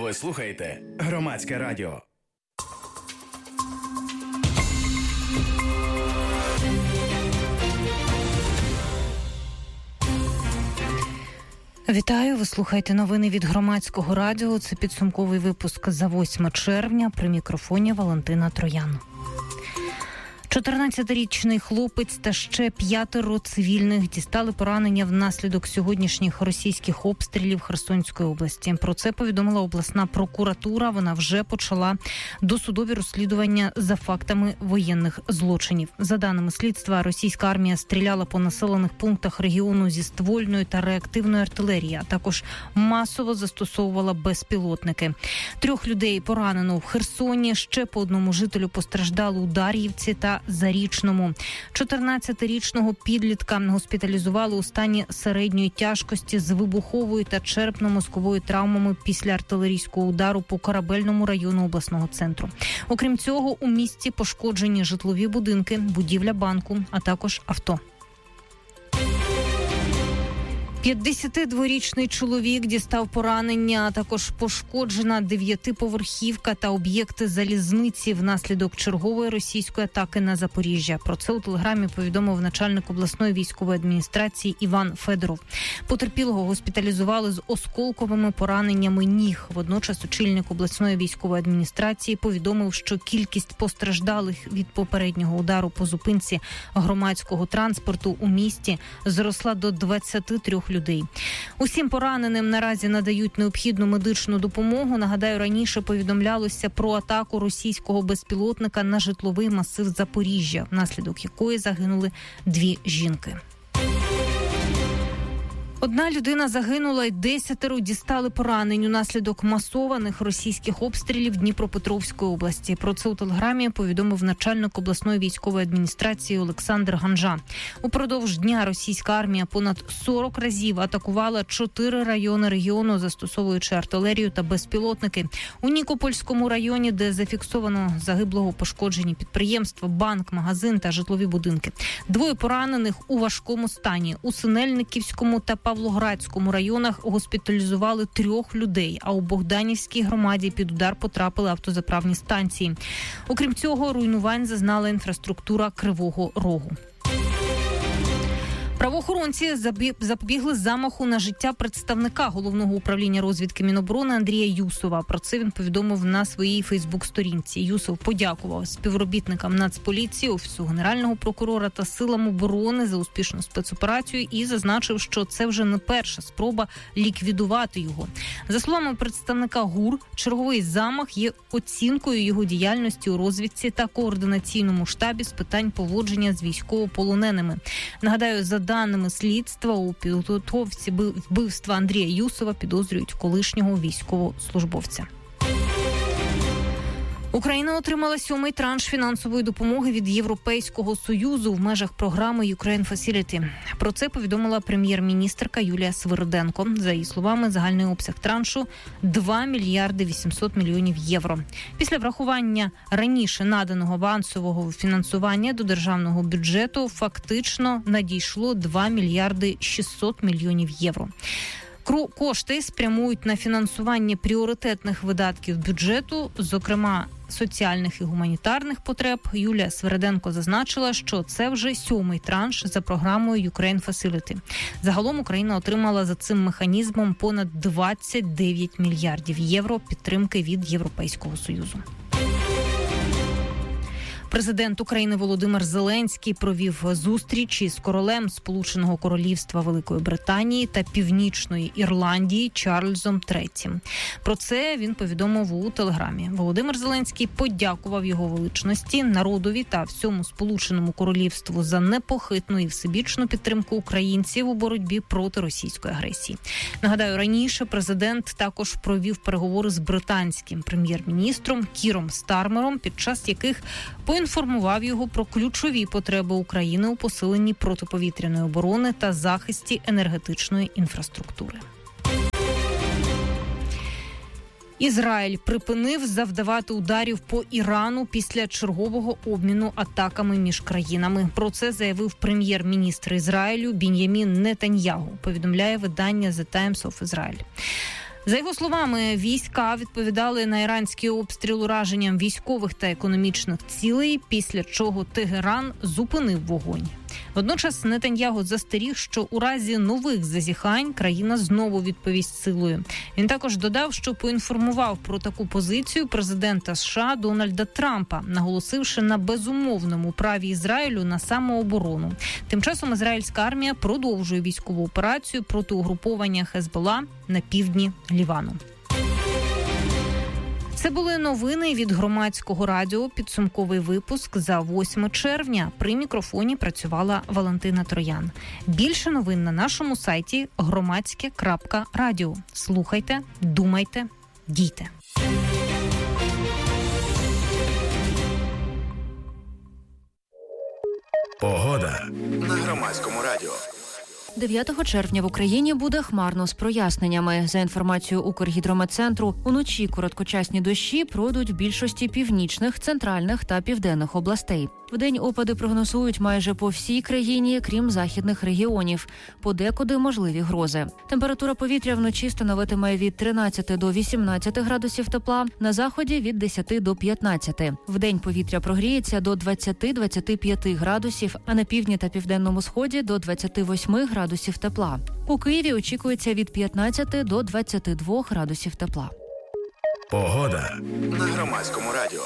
Ви слухаєте Громадське радіо. Вітаю, ви слухаєте новини від Громадського радіо. Це підсумковий випуск за 8 червня. При мікрофоні Валентина Троян. 14-річний хлопець та ще 5 цивільних дістали поранення внаслідок сьогоднішніх російських обстрілів Херсонської області. Про це повідомила обласна прокуратура. Вона вже почала досудові розслідування за фактами воєнних злочинів. За даними слідства, російська армія стріляла по населених пунктах регіону зі ствольної та реактивної артилерії, а також масово застосовувала безпілотники. 3 людей поранено в Херсоні, ще по одному жителю постраждали у Дар'ївці та Зарічному. 14-річного підлітка госпіталізували у стані середньої тяжкості з вибуховою та черепно-мозковою травмами після артилерійського удару по Корабельному району обласного центру. Окрім цього, у місті пошкоджені житлові будинки, будівля банку, а також авто. 52-річний чоловік дістав поранення, а також пошкоджена 9-поверхівка та об'єкти залізниці внаслідок чергової російської атаки на Запоріжжя. Про це у телеграмі повідомив начальник обласної військової адміністрації Іван Федоров. Потерпілого госпіталізували з осколковими пораненнями ніг. Водночас очільник обласної військової адміністрації повідомив, що кількість постраждалих від попереднього удару по зупинці громадського транспорту у місті зросла до 23 людей. Усім пораненим наразі надають необхідну медичну допомогу. Нагадаю, раніше повідомлялося про атаку російського безпілотника на житловий масив Запоріжжя, внаслідок якої загинули 2 жінки. 1 людина загинула і 10 дістали поранень унаслідок масованих російських обстрілів Дніпропетровської області. Про це у телеграмі повідомив начальник обласної військової адміністрації Олександр Ганжа. Упродовж дня російська армія понад 40 разів атакувала 4 райони регіону, застосовуючи артилерію та безпілотники. У Нікопольському районі, де зафіксовано загиблого, пошкоджені підприємства, банк, магазин та житлові будинки. 2 поранених у важкому стані. У Синельниківському та Павлоградському районах госпіталізували 3 людей, а у Богданівській громаді під удар потрапили автозаправні станції. Окрім цього, руйнувань зазнала інфраструктура Кривого Рогу. Правоохоронці запобігли замаху на життя представника Головного управління розвідки Міноборони Андрія Юсова. Про це він повідомив на своїй Фейсбук-сторінці. Юсов подякував співробітникам Нацполіції, Офісу Генерального прокурора та силам оборони за успішну спецоперацію і зазначив, що це вже не перша спроба ліквідувати його. За словами представника ГУР, черговий замах є оцінкою його діяльності у розвідці та координаційному штабі з питань поводження з військовополоненими. Нагадаю, за даними слідства, у підготовці вбивства Андрія Юсова підозрюють колишнього військовослужбовця. Україна отримала 7-й транш фінансової допомоги від Європейського Союзу в межах програми Ukraine Facility. Про це повідомила прем'єр-міністерка Юлія Свириденко. За її словами, загальний обсяг траншу – 2 мільярди 800 мільйонів євро. Після врахування раніше наданого авансового фінансування до державного бюджету фактично надійшло 2 мільярди 600 мільйонів євро. Кошти спрямують на фінансування пріоритетних видатків бюджету, зокрема соціальних і гуманітарних потреб. Юлія Свириденко зазначила, що це вже 7-й транш за програмою Ukraine Facility. Загалом Україна отримала за цим механізмом понад 29 мільярдів євро підтримки від Європейського Союзу. Президент України Володимир Зеленський провів зустріч із королем Сполученого Королівства Великої Британії та Північної Ірландії Чарльзом III. Про це він повідомив у телеграмі. Володимир Зеленський подякував його величності, народові та всьому Сполученому Королівству за непохитну і всебічну підтримку українців у боротьбі проти російської агресії. Нагадаю, раніше президент також провів переговори з британським прем'єр-міністром Кіром Стармером, під час яких поінформував його про ключові потреби України у посиленні протиповітряної оборони та захисті енергетичної інфраструктури. Ізраїль припинив завдавати ударів по Ірану після чергового обміну атаками між країнами. Про це заявив прем'єр-міністр Ізраїлю Бін'ямін Нетаньягу, повідомляє видання The Times of Israel. За його словами, війська відповідали на іранський обстріл ураженням військових та економічних цілей, після чого Тегеран зупинив вогонь. Водночас Нетаньягу застеріг, що у разі нових зазіхань країна знову відповість силою. Він також додав, що поінформував про таку позицію президента США Дональда Трампа, наголосивши на безумовному праві Ізраїлю на самооборону. Тим часом ізраїльська армія продовжує військову операцію проти угруповання Хезбола на півдні Лівану. Це були новини від Громадського радіо. Підсумковий випуск за 8 червня. При мікрофоні працювала Валентина Троян. Більше новин на нашому сайті громадське.радіо. Слухайте, думайте, дійте. Погода на Громадському радіо. 9 червня в Україні буде хмарно з проясненнями. За інформацією Укргідрометцентру, уночі короткочасні дощі пройдуть в більшості північних, центральних та південних областей. Вдень опади прогнозують майже по всій країні, крім західних регіонів. Подекуди можливі грози. Температура повітря вночі становитиме від 13 до 18 градусів тепла, на заході – від 10 до 15. Вдень повітря прогріється до 20-25 градусів, а на півдні та південному сході – до 28 градусів тепла. У Києві очікується від 15 до 22 градусів тепла. Погода на Громадському радіо.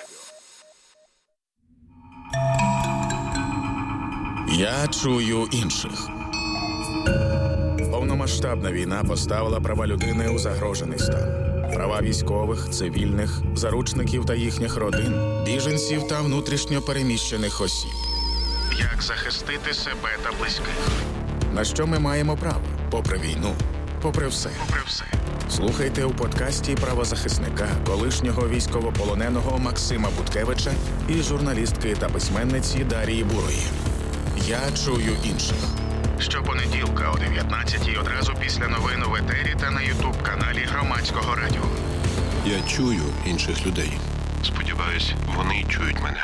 Я чую інших. Повномасштабна війна поставила права людини у загрожений стан. Права військових, цивільних, заручників та їхніх родин, біженців та внутрішньо переміщених осіб. Як захистити себе та близьких? На що ми маємо право? Попри війну, попри все. Слухайте у подкасті правозахисника, колишнього військовополоненого Максима Буткевича і журналістки та письменниці Дарії Бурої. Я чую інших. Щопонеділка о 19-й одразу після новин у етері та на ютуб-каналі Громадського радіо. Я чую інших людей. Сподіваюсь, вони чують мене.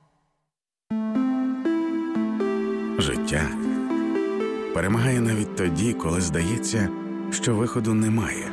Життя перемагає навіть тоді, коли здається, що виходу немає.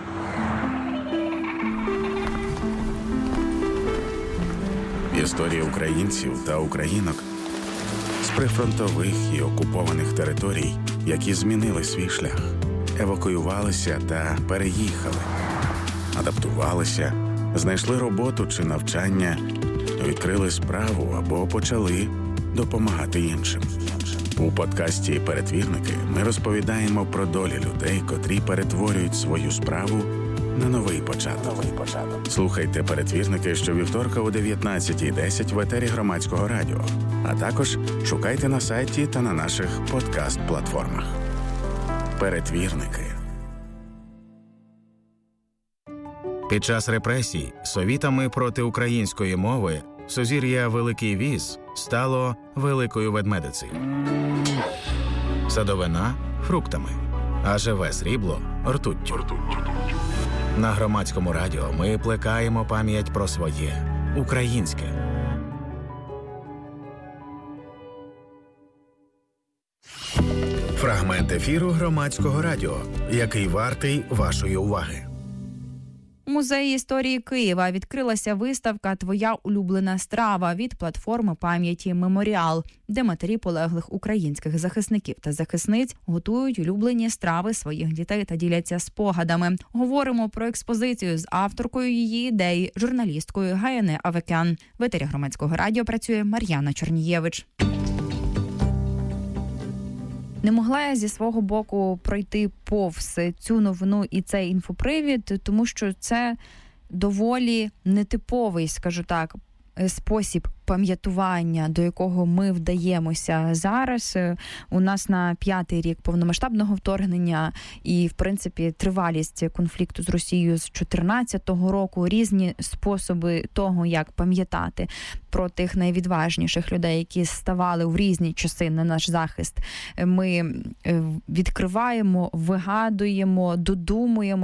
Історія українців та українок з прифронтових і окупованих територій, які змінили свій шлях, евакуювалися та переїхали, адаптувалися, знайшли роботу чи навчання, відкрили справу або почали допомагати іншим. У подкасті «Перетвірники» ми розповідаємо про долі людей, котрі перетворюють свою справу на новий початок. Слухайте «Перетвірники» щовівторка о 19:10 в етері Громадського радіо. А також шукайте на сайті та на наших подкаст-платформах. «Перетвірники». Під час репресій совітами проти української мови сузір'я Великий Віз стало Великою Ведмедицею. Садовина – фруктами, а живе срібло – ртуттю. На Громадському радіо ми плекаємо пам'ять про своє – українське. Фрагмент ефіру Громадського радіо, який вартий вашої уваги. У Музеї історії Києва відкрилася виставка «Твоя улюблена страва» від платформи пам'яті «Меморіал», де матері полеглих українських захисників та захисниць готують улюблені страви своїх дітей та діляться спогадами. Говоримо про експозицію з авторкою її ідеї, журналісткою Гаєне Авекян. В етері Громадського радіо працює Мар'яна Чорнієвич. Не могла я зі свого боку пройти повз цю новину і цей інфопривід, тому що це доволі нетиповий, скажу так, спосіб пам'ятування, до якого ми вдаємося зараз. У нас на 5-й рік повномасштабного вторгнення і, в принципі, тривалість конфлікту з Росією з 2014 року, різні способи того, як пам'ятати про тих найвідважніших людей, які ставали в різні часи на наш захист. Ми відкриваємо, вигадуємо, додумуємо